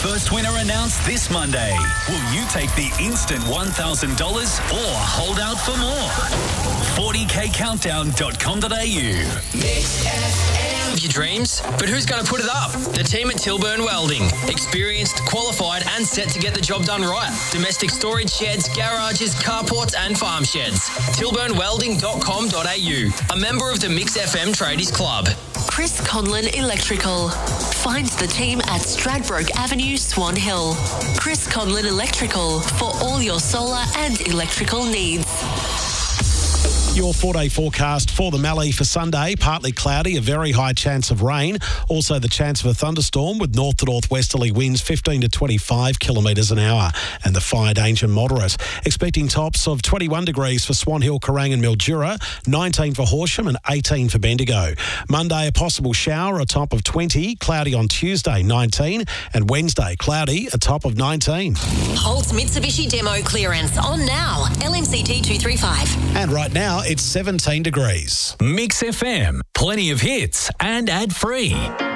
First winner announced this Monday. Will you take the instant $1,000 or hold out for more? 40kcountdown.com.au. Mix FM. Your dreams, but who's going to put it up? The team at Tilburn Welding. Experienced, qualified and set to get the job done right. Domestic storage sheds, garages, carports and farm sheds. tilburnwelding.com.au. A member of the Mix FM Tradies Club. Chris Conlon Electrical. Find the team at Stradbroke Avenue, Swan Hill. Chris Conlon Electrical for all your solar and electrical needs. Your 4-day forecast for the Mallee for Sunday. Partly cloudy, a very high chance of rain. Also the chance of a thunderstorm with north to northwesterly winds 15 to 25 kilometres an hour and the fire danger moderate. Expecting tops of 21 degrees for Swan Hill, Kerrang and Mildura, 19 for Horsham and 18 for Bendigo. Monday, a possible shower, a top of 20. Cloudy on Tuesday, 19. And Wednesday, cloudy, a top of 19. Holt's Mitsubishi demo clearance on now. LMCT 235. And right now, it's 17 degrees. Mix FM. Plenty of hits and ad-free.